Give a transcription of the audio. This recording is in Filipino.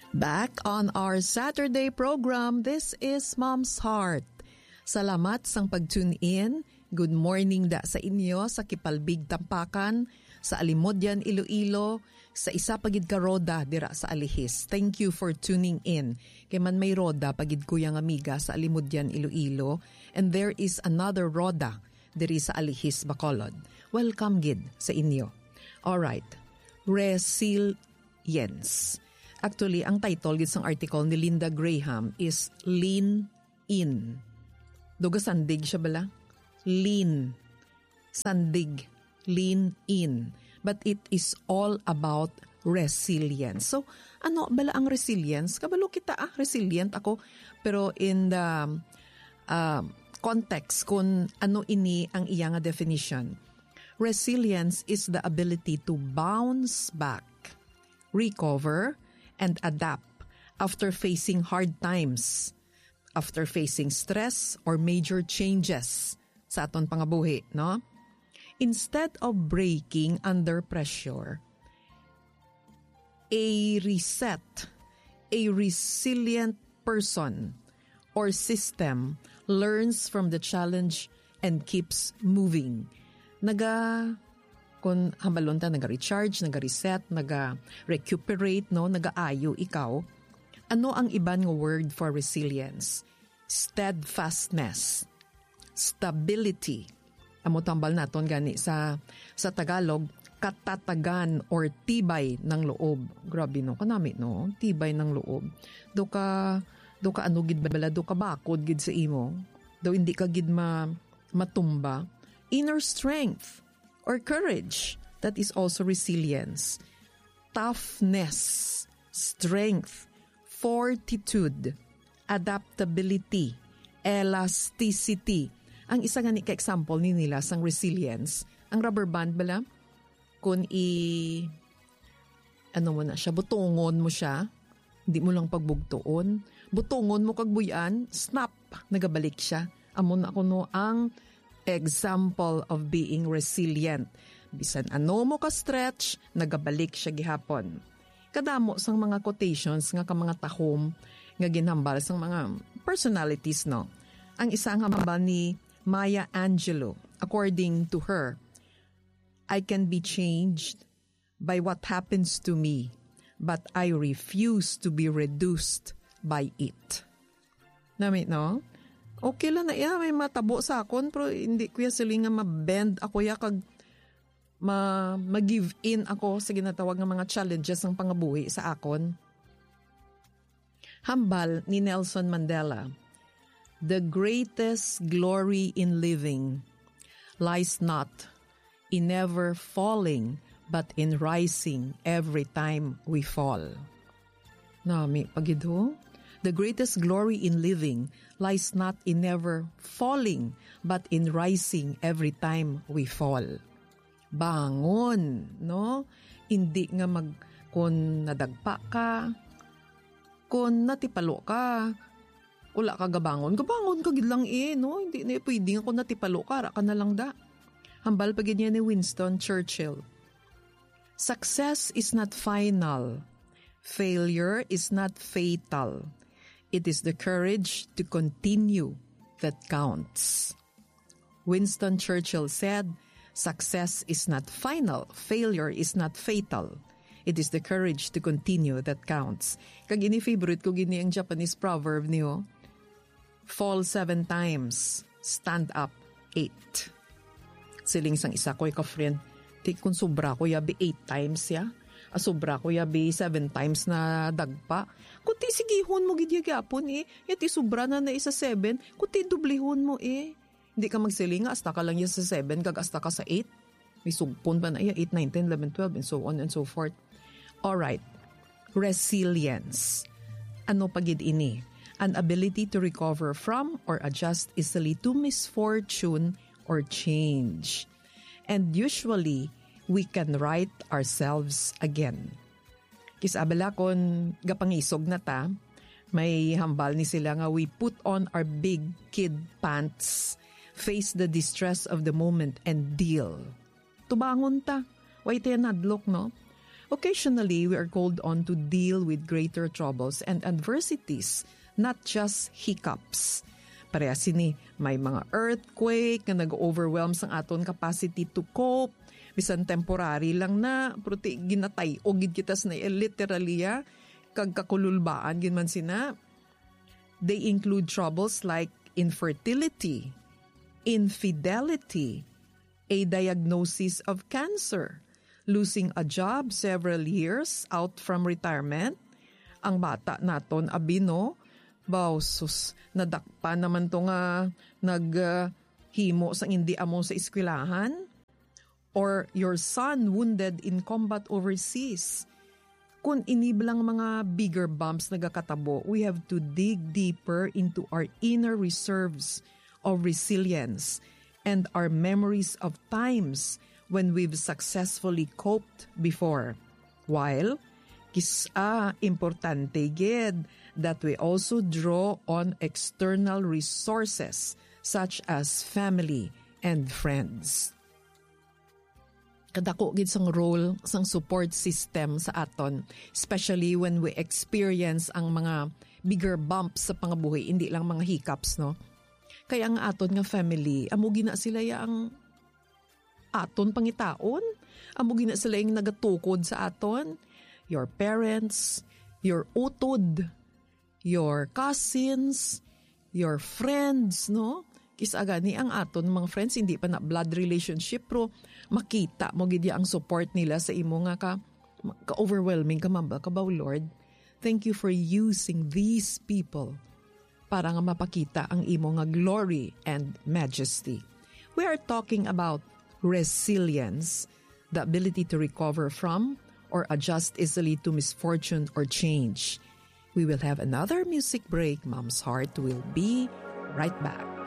Back on our Saturday program, this is Mom's Heart. Salamat sang pag-tune in. Good morning da sa inyo sa Kipalbig Tampakan, sa Alimodyan Iloilo, sa isa pagid ka roda dira sa Alihis. Thank you for tuning in. Kay man may roda pagid ko yang amiga sa Alimodyan Iloilo, and there is another roda diri sa Alihis Bacolod. Welcome gid sa inyo. All right. Resilience. Actually, ang title gid sang article ni Linda Graham is Lean In. Duga sandig siya bala? Lean. Sandig. Lean in. But it is all about resilience. So, ano bala ang resilience? Kabalo kita resilient ako. Pero in the context kung ano ini ang iyang definition. Resilience is the ability to bounce back, recover, and adapt after facing hard times, after facing stress or major changes sa aton pangabuhi, no? Instead of breaking under pressure, a resilient person or system learns from the challenge and keeps moving. Kung hambalon ta, naga-recharge, naga-reset, naga-recuperate, no? Naga-ayo ikaw. Ano ang iban ng word for resilience? Steadfastness. Stability. Amo tambal naton gani sa Tagalog, katatagan or tibay ng loob. Grabe no, kanami no, tibay ng loob. Do ka ano gid bala, do ka bakod gid sa imo. Do hindi ka gid matumba. Inner strength or courage, that is also resilience. Toughness, strength, fortitude, adaptability, elasticity. Ang isa nga ni ka-example ni nila sang resilience, ang rubber band bala, kung butungon mo siya, hindi mo lang pagbugtuon, butungon mo kagbuyan, snap, nagabalik siya. Amon ako no ang example of being resilient. Bisan ano mo ka-stretch, nagabalik siya gihapon. Kadamo sang mga quotations nga ka mga tahom nga ginhambal sang mga personalities, no? Ang isang hambal ni Maya Angelou, according to her, I can be changed by what happens to me, but I refuse to be reduced by it. Namit, no? Okay lang na iya, may matabo sa akon, pero hindi ko ya sila nga ma-bend ako ya kag ma-give in ako sa ginatawag ng mga challenges ng pangabuhi sa akon. Hambal ni Nelson Mandela, the greatest glory in living lies not in never falling, but in rising every time we fall. Nami, pagidho? The greatest glory in living lies not in never falling, but in rising every time we fall. Bangon, no? Hindi nga kung nadagpa ka, kung natipalo ka, wala ka gabangon ka gidlang no? Hindi na pwede nga kung natipalo ka, raka na lang da. Hambal pa ganyan ni Winston Churchill. Success is not final. Failure is not fatal. It is the courage to continue that counts. Winston Churchill said, success is not final, failure is not fatal. It is the courage to continue that counts. Kag ini-favorite ko gini ang Japanese proverb niyo, fall 7 times, stand up 8. Siling sang isa ko ka-friend, kung sobra ko yabi 8 times ya. Asobra ko yabi 7 times na dagpa. Kundi sigihon mo gidyagapon Yati sobra na isa 7. Kundi dublihon mo Hindi ka magsilinga, asta ka lang sa 7, kag asta ka sa 8. May sugpon pa na 8, 9, 10, 11, 12, and so on and so forth. Alright. Resilience. Ano pagid ini? An ability to recover from or adjust easily to misfortune or change. And usually, we can right ourselves again. Kisabala kon gapangisog na ta, may hambal ni sila nga we put on our big kid pants, face the distress of the moment and deal. Tubangon ta. Way tayo nadlok, no? Occasionally, we are called on to deal with greater troubles and adversities, not just hiccups. Parehas ni may mga earthquake na nag-overwhelm sang aton capacity to cope. Bisan temporary lang na, pero ginatay o gid kitas na literally kag kakululbaan gin man sina. They include troubles like infertility, infidelity, a diagnosis of cancer, losing a job several years out from retirement. Ang bata naton abino, bausus, nadakpa naman to nga naghimo sang hindi amo sa eskwelahan. Or your son wounded in combat overseas. Kung iniblang mga bigger bumps nagakatabo, we have to dig deeper into our inner reserves of resilience and our memories of times when we've successfully coped before. While, kisa importante gid that we also draw on external resources such as family and friends. Kadako gid sang role sang support system sa aton, especially when we experience ang mga bigger bumps sa pangabuhi, hindi lang mga hiccups, no? Kaya ang aton nga family, amo gina sila ang aton pangitaon, amo gina sila yung nagatukod sa aton, your parents, your utod, your cousins, your friends, no? Kisa gani ang aton mga friends, hindi pa na blood relationship, pero makita mo gid ang support nila sa imo nga ka-overwhelming ka mamba ka ba, Lord. Thank you for using these people para nga mapakita ang imo nga glory and majesty. We are talking about resilience, the ability to recover from or adjust easily to misfortune or change. We will have another music break. Mom's Heart will be right back.